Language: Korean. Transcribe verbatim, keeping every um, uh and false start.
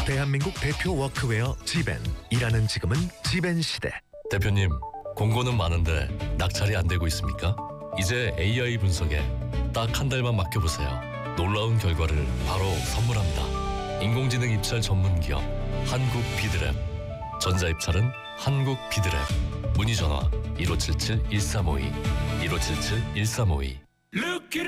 대한민국 대표 워크웨어 지벤. 일하는 지금은 지벤 시대. 대표님, 공고는 많은데 낙찰이 안 되고 있습니까? 이제 에이아이 분석에 딱 한 달만 맡겨보세요. 놀라운 결과를 바로 선물합니다. 인공지능 입찰 전문 기업 한국 비드랩. 전자 입찰은 한국 비드랩. 문의 전화 일오칠칠 일삼오이 일오칠칠 일삼오이. Look it